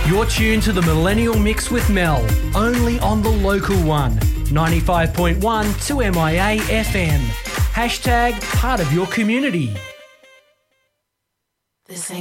You're tuned to the Millennial Mix with Mel, only on the local one, 95.1 2MIA FM. Hashtag part of your community.